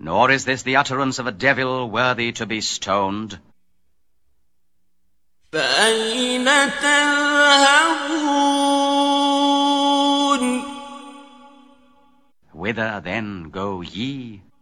nor is this the utterance of a devil worthy to be stoned. فَأَيْنَ تَذْهَبُونَ Whither then go ye?